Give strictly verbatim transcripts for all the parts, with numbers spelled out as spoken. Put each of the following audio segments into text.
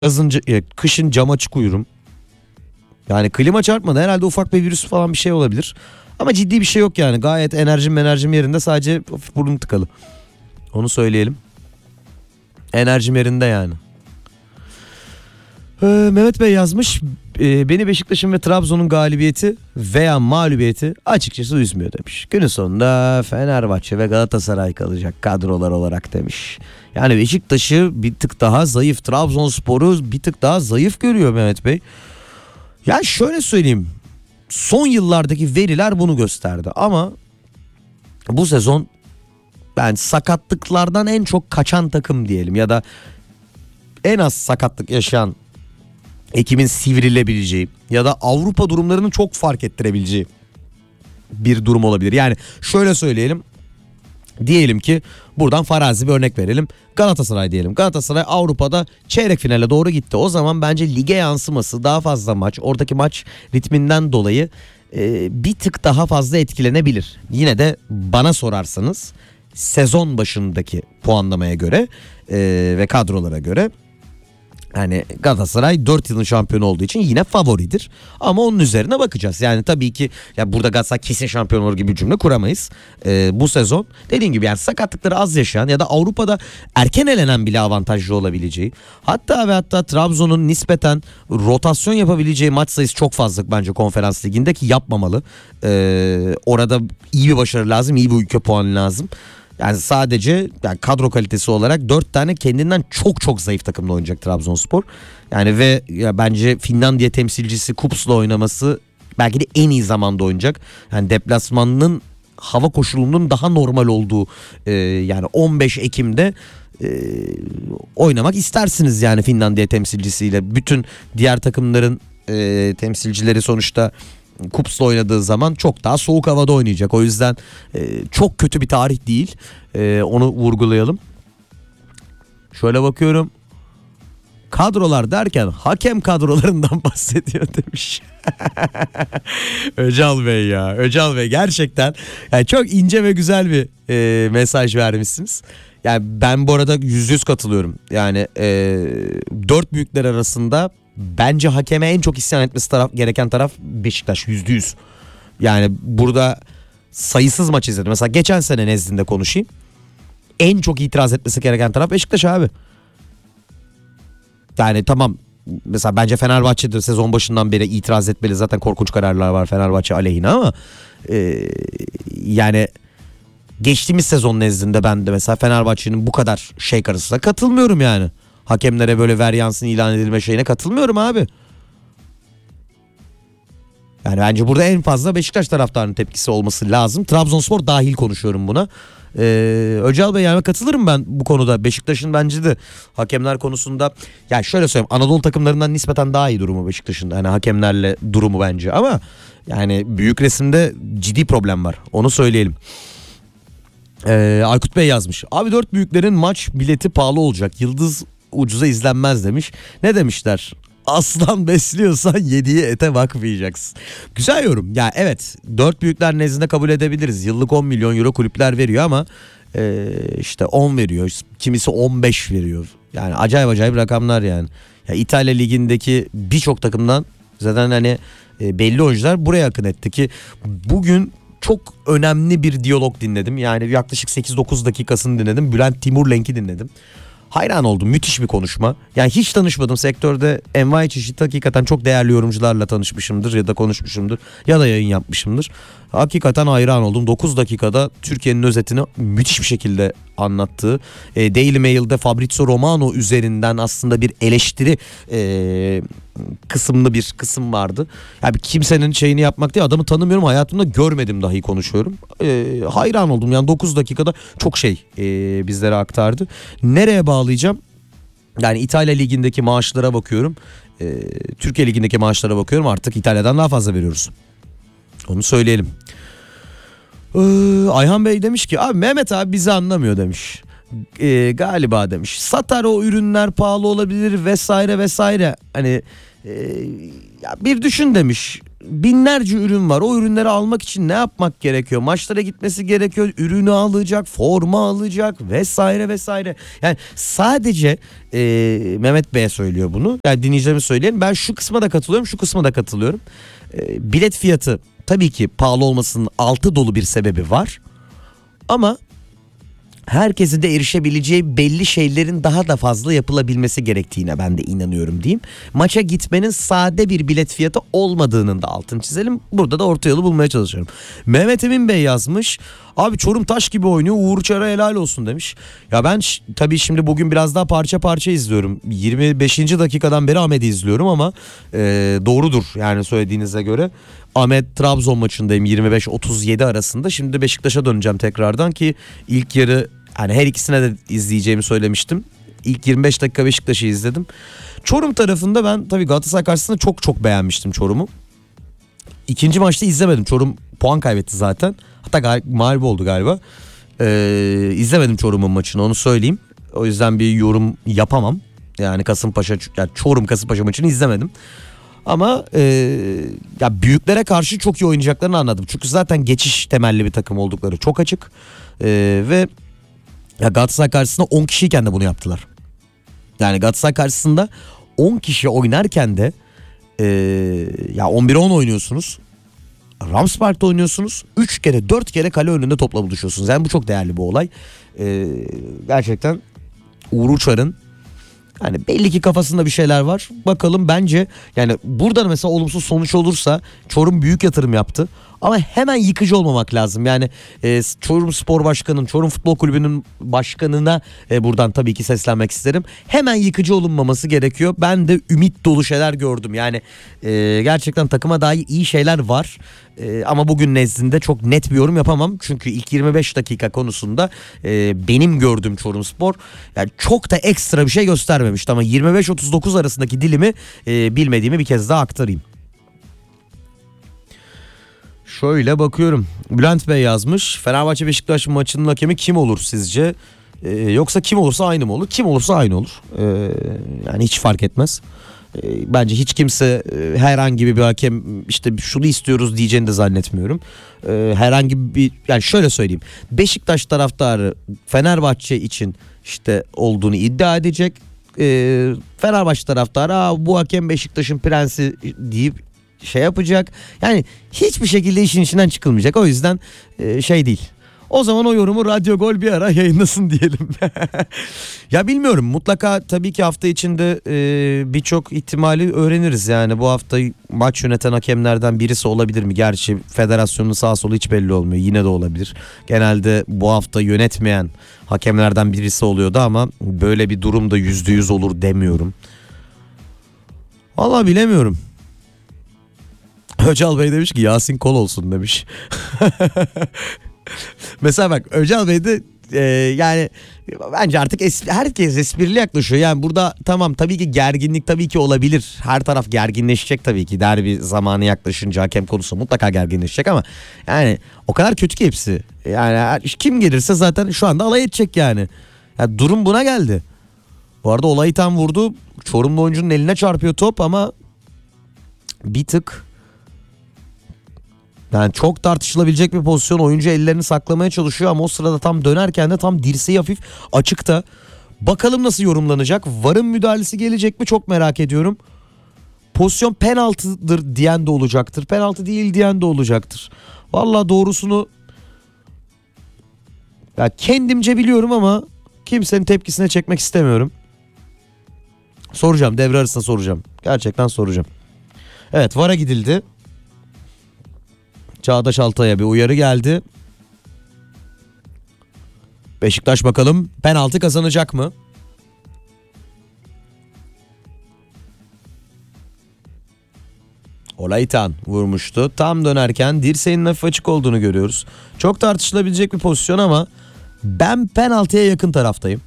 Yazın, e, kışın cam açık uyurum. Yani klima çarpmadı. Herhalde ufak bir virüs falan bir şey olabilir. Ama ciddi bir şey yok yani. Gayet enerjim enerjim yerinde, sadece hafif burnum tıkalı. Onu söyleyelim. Enerjim yerinde yani. Ee, Mehmet Bey yazmış. E, beni Beşiktaş'ın ve Trabzon'un galibiyeti veya mağlubiyeti açıkçası üzmüyor demiş. Günün sonunda Fenerbahçe ve Galatasaray kalacak kadrolar olarak demiş. Yani Beşiktaş'ı bir tık daha zayıf, Trabzonspor'u bir tık daha zayıf görüyor Mehmet Bey. Yani şöyle söyleyeyim. Son yıllardaki veriler bunu gösterdi ama bu sezon ben sakatlıklardan en çok kaçan takım diyelim ya da en az sakatlık yaşayan ekibin sivrilebileceği ya da Avrupa durumlarını çok fark ettirebileceği bir durum olabilir. Yani şöyle söyleyelim. Diyelim ki buradan farazi bir örnek verelim. Galatasaray diyelim. Galatasaray Avrupa'da çeyrek finale doğru gitti. O zaman bence lige yansıması, daha fazla maç, oradaki maç ritminden dolayı e, bir tık daha fazla etkilenebilir. Yine de bana sorarsanız sezon başındaki puanlamaya göre e, ve kadrolara göre, yani Galatasaray dört yılın şampiyonu olduğu için yine favoridir. Ama onun üzerine bakacağız. Yani tabii ki ya burada Galatasaray kesin şampiyon olur gibi bir cümle kuramayız. Ee, bu sezon dediğim gibi yani sakatlıkları az yaşayan ya da Avrupa'da erken elenen bile avantajlı olabileceği. Hatta ve hatta Trabzon'un nispeten rotasyon yapabileceği maç sayısı çok fazla bence konferans liginde, ki yapmamalı. Ee, orada iyi bir başarı lazım, iyi bir ülke puanı lazım. Yani sadece yani kadro kalitesi olarak dört tane kendinden çok çok zayıf takımla oynayacak Trabzonspor. Yani ve ya bence Finlandiya temsilcisi Kups'la oynaması belki de en iyi zamanda oynayacak. Yani deplasmanının hava koşulunun daha normal olduğu e, yani on beş Ekim'de e, oynamak istersiniz yani Finlandiya temsilcisiyle. Bütün diğer takımların e, temsilcileri sonuçta Kups'la oynadığı zaman çok daha soğuk havada oynayacak. O yüzden e, çok kötü bir tarih değil. E, onu vurgulayalım. Şöyle bakıyorum. Kadrolar derken hakem kadrolarından bahsediyor demiş. Öcal Bey ya. Öcal Bey gerçekten yani çok ince ve güzel bir e, mesaj vermişsiniz. Yani ben bu arada yüzde yüz katılıyorum. Yani e, dört büyükler arasında bence hakeme en çok isyan etmesi taraf, gereken taraf Beşiktaş, yüzde yüz. Yani burada sayısız maç izledim. Mesela geçen sene nezdinde konuşayım. En çok itiraz etmesi gereken taraf Beşiktaş abi. Yani tamam, mesela bence Fenerbahçe'de sezon başından beri itiraz etmeli. Zaten korkunç kararlar var Fenerbahçe aleyhine ama e, yani geçtiğimiz sezon nezdinde ben de mesela Fenerbahçe'nin bu kadar şey karşısına katılmıyorum yani. Hakemlere böyle veryansın ilan edilme şeyine katılmıyorum abi. Yani bence burada en fazla Beşiktaş taraftarının tepkisi olması lazım. Trabzonspor dahil konuşuyorum buna. Ee, Öcal Bey, yani katılırım ben bu konuda. Beşiktaş'ın bence de hakemler konusunda, yani şöyle söyleyeyim, Anadolu takımlarından nispeten daha iyi durumu Beşiktaş'ın. Yani hakemlerle durumu bence, ama yani büyük resimde ciddi problem var. Onu söyleyelim. Ee, Aykut Bey yazmış. Abi dört büyüklerin maç bileti pahalı olacak. Yıldız ucuza izlenmez demiş. Ne demişler? Aslan besliyorsan yediği ete bakmayacaksın. Güzel yorum. Ya evet, dört büyükler nezdinde kabul edebiliriz. Yıllık on milyon euro kulüpler veriyor ama e, işte on veriyor. Kimisi on beş veriyor. Yani acayip acayip rakamlar yani. Ya İtalya ligindeki birçok takımdan zaten hani e, belli oyuncular buraya akın etti ki bugün çok önemli bir diyalog dinledim. Yani yaklaşık sekiz dokuz dakikasını dinledim. Bülent Timurlenk'i dinledim. Hayran oldum. Müthiş bir konuşma. Yani hiç tanışmadım. Sektörde envai çeşit hakikaten çok değerli yorumcularla tanışmışımdır ya da konuşmuşumdur ya da yayın yapmışımdır. Hakikaten hayran oldum. dokuz dakikada Türkiye'nin özetini müthiş bir şekilde anlattığı, e, Daily Mail'de Fabrizio Romano üzerinden aslında bir eleştiri e, kısımlı bir kısım vardı. Yani kimsenin şeyini yapmak değil, adamı tanımıyorum, hayatımda görmedim dahi konuşuyorum. E, hayran oldum yani dokuz dakikada çok şey e, bizlere aktardı. Nereye bağlayacağım? Yani İtalya Ligi'ndeki maaşlara bakıyorum. E, Türkiye Ligi'ndeki maaşlara bakıyorum. Artık İtalya'dan daha fazla veriyoruz. Onu söyleyelim. Ee, Ayhan Bey demiş ki abi Mehmet abi bizi anlamıyor demiş. Ee, galiba demiş. Satar, o ürünler pahalı olabilir vesaire vesaire. Hani e, ya bir düşün demiş. binlerce ürün var. O ürünleri almak için ne yapmak gerekiyor? Maçlara gitmesi gerekiyor. Ürünü alacak, forma alacak vesaire vesaire. Yani sadece e, Mehmet Bey'e söylüyor bunu. Yani dinleyicilerime söyleyelim. Ben şu kısma da katılıyorum, şu kısma da katılıyorum. E, bilet fiyatı tabii ki pahalı olmasının altı dolu bir sebebi var. Ama herkesin de erişebileceği belli şeylerin daha da fazla yapılabilmesi gerektiğine ben de inanıyorum diyeyim. Maça gitmenin sade bir bilet fiyatı olmadığının da altını çizelim. Burada da orta yolu bulmaya çalışıyorum. Mehmet Emin Bey yazmış. Abi Çorum taş gibi oynuyor, Uğur Uçar'a helal olsun demiş. Ya ben ş- tabii şimdi bugün biraz daha parça parça izliyorum. yirmi beşinci dakikadan beri Ahmet'i izliyorum ama e, doğrudur yani söylediğinize göre. Ahmet Trabzon maçındayım yirmi beş otuz yedi arasında. Şimdi de Beşiktaş'a döneceğim tekrardan ki ilk yarı hani her ikisine de izleyeceğimi söylemiştim. İlk yirmi beş dakika Beşiktaş'ı izledim. Çorum tarafında ben tabii Galatasaray karşısında çok çok beğenmiştim Çorum'u. İkinci maçta izlemedim. Çorum puan kaybetti zaten. Hatta gal- mağlup oldu galiba. Ee, izlemedim Çorum'un maçını, onu söyleyeyim. O yüzden bir yorum yapamam. Yani Kasımpaşa, yani Çorum Kasımpaşa maçını izlemedim. Ama e, ya büyüklere karşı çok iyi oynayacaklarını anladım. Çünkü zaten geçiş temelli bir takım oldukları çok açık. E, ve ya Galatasaray karşısında on kişiyken de bunu yaptılar. Yani Galatasaray karşısında on kişi oynarken de e, ya on bire on oynuyorsunuz. Ramspark'ta oynuyorsunuz. üç kere dört kere kale önünde topla buluşuyorsunuz. Yani bu çok değerli bir olay. E, gerçekten Uğur Uçar'ın yani belli ki kafasında bir şeyler var. Bakalım, bence yani burada mesela olumsuz sonuç olursa Çorum büyük yatırım yaptı. Ama hemen yıkıcı olmamak lazım. Yani e, Çorum Spor Başkanı'nın, Çorum Futbol Kulübü'nün başkanına e, buradan tabii ki seslenmek isterim. Hemen yıkıcı olunmaması gerekiyor. Ben de ümit dolu şeyler gördüm. Yani e, gerçekten takıma dair iyi şeyler var. E, ama bugün nezdinde çok net bir yorum yapamam. Çünkü ilk yirmi beş dakika konusunda e, benim gördüğüm Çorum Spor yani çok da ekstra bir şey göstermemişti. Ama yirmi beş otuz dokuz arasındaki dilimi e, bilmediğimi bir kez daha aktarayım. Şöyle bakıyorum. Bülent Bey yazmış. Fenerbahçe Beşiktaş maçının hakemi kim olur sizce? Ee, yoksa kim olursa aynı mı olur? Kim olursa aynı olur. Ee, yani hiç fark etmez. Ee, bence hiç kimse e, herhangi bir hakem işte şunu istiyoruz diyeceğini de zannetmiyorum. Ee, herhangi bir, yani şöyle söyleyeyim. Beşiktaş taraftarı Fenerbahçe için işte olduğunu iddia edecek. Ee, Fenerbahçe taraftarı Aa, bu hakem Beşiktaş'ın prensi deyip şey yapacak. Yani hiçbir şekilde işin içinden çıkılmayacak. O yüzden e, şey değil. O zaman o yorumu Radyo Gol bir ara yayınlasın diyelim. Ya bilmiyorum. Mutlaka tabii ki hafta içinde e, birçok ihtimali öğreniriz. Yani bu hafta maç yöneten hakemlerden birisi olabilir mi? Gerçi federasyonun sağ solu hiç belli olmuyor. Yine de olabilir. Genelde bu hafta yönetmeyen hakemlerden birisi oluyordu ama böyle bir durumda yüzde yüz olur demiyorum. Vallahi bilemiyorum. Öcal Bey demiş ki Yasin Kol olsun demiş. Mesela bak Öcal Bey de e, yani bence artık es- herkes esprili yaklaşıyor. Yani burada tamam, tabii ki gerginlik tabii ki olabilir. Her taraf gerginleşecek tabii ki. Derbi zamanı yaklaşınca hakem konusu mutlaka gerginleşecek ama yani o kadar kötü ki hepsi. Yani kim gelirse zaten şu anda alay edecek yani. Yani durum buna geldi. Bu arada olayı tam vurdu. Çorumlu oyuncunun eline çarpıyor top ama bir tık, yani çok tartışılabilecek bir pozisyon. Oyuncu ellerini saklamaya çalışıyor ama o sırada tam dönerken de tam dirseği hafif açıkta. Bakalım nasıl yorumlanacak? VAR'ın müdahalesi gelecek mi? Çok merak ediyorum. Pozisyon penaltıdır diyen de olacaktır. Penaltı değil diyen de olacaktır. Vallahi doğrusunu ya kendimce biliyorum ama kimsenin tepkisine çekmek istemiyorum. Soracağım, devre arasında soracağım. Gerçekten soracağım. Evet, VAR'a gidildi. Çağdaş Altay'a bir uyarı geldi. Beşiktaş bakalım penaltı kazanacak mı? Olaytan vurmuştu. Tam dönerken dirseğinin hafif açık olduğunu görüyoruz. Çok tartışılabilecek bir pozisyon ama ben penaltıya yakın taraftayım.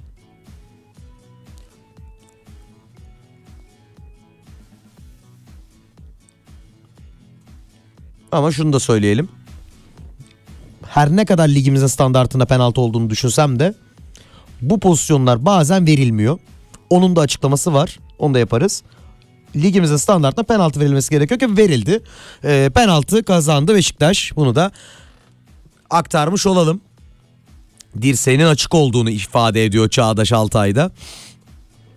Ama şunu da söyleyelim. Her ne kadar ligimizin standartında penaltı olduğunu düşünsem de bu pozisyonlar bazen verilmiyor. Onun da açıklaması var. Onu da yaparız. ligimizin standartına penaltı verilmesi gerekiyor ki verildi. E, penaltı kazandı Beşiktaş. Bunu da aktarmış olalım. Dirseğinin açık olduğunu ifade ediyor Çağdaş Altay'da.